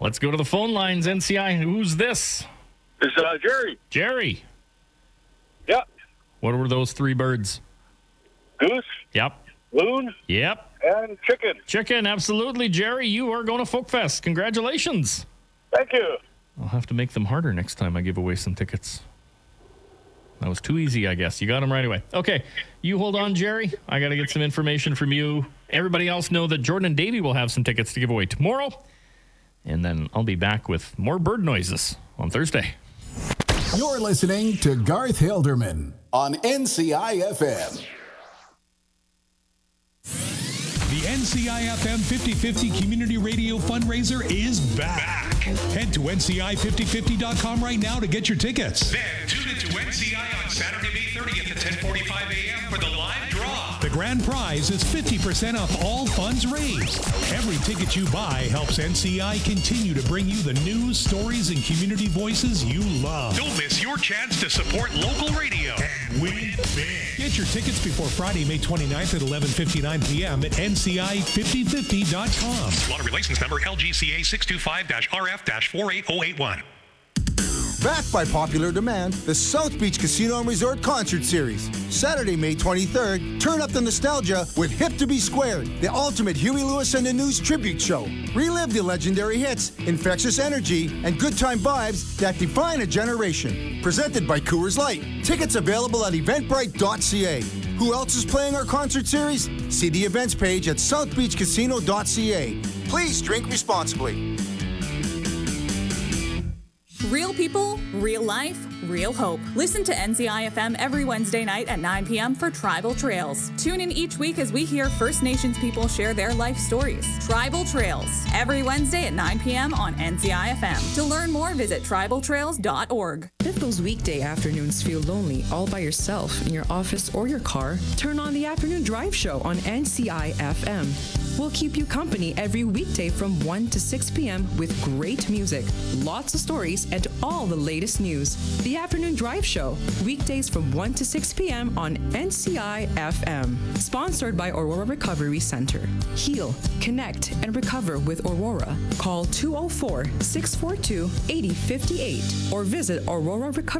Let's go to the phone lines, NCI. Who's this? It's Jerry. Jerry. Yep. What were those three birds? Goose. Yep. Loon. Yep. And chicken. Chicken, absolutely. Jerry, you are going to Folk Fest. Congratulations. Thank you. I'll have to make them harder next time I give away some tickets. That was too easy, I guess. You got them right away. Okay, you hold on, Jerry. I got to get some information from you. Everybody else know that Jordan and Davey will have some tickets to give away tomorrow. And then I'll be back with more bird noises on Thursday. You're listening to Garth Hilderman on NCI-FM. The NCI-FM 50/50 Community Radio Fundraiser is back. Head to NCI5050.com right now to get your tickets. Then tune into NCI on Saturday, May 30th at 10:45 a.m. for the live draw. The grand prize is 50% off all funds raised. Every ticket you buy helps NCI continue to bring you the news, stories, and community voices you love. Don't miss your chance to support local radio and win big. Get your tickets before Friday, May 29th at 11:59 p.m. at NCI5050.com. Lottery license number LGCA 625-RF-48081. Backed by popular demand, the South Beach Casino and Resort Concert Series. Saturday, May 23rd, turn up the nostalgia with Hip to Be Squared, the ultimate Huey Lewis and the News tribute show. Relive the legendary hits, infectious energy, and good time vibes that define a generation. Presented by Coors Light. Tickets available at eventbrite.ca. Who else is playing our concert series? See the events page at southbeachcasino.ca. Please drink responsibly. Real people, real life, real hope. Listen to NCI-FM every Wednesday night at 9 p.m. for Tribal Trails. Tune in each week as we hear First Nations people share their life stories. Tribal Trails, every Wednesday at 9 p.m. on NCI-FM. To learn more, visit tribaltrails.org. If those weekday afternoons feel lonely all by yourself in your office or your car, turn on the Afternoon Drive Show on NCI-FM. We'll keep you company every weekday from 1 to 6 p.m. with great music, lots of stories, and all the latest news. The Afternoon Drive Show, weekdays from 1 to 6 p.m. on NCI-FM. Sponsored by Aurora Recovery Center. Heal, connect, and recover with Aurora. Call 204-642-8058 or visit Aurora Recovery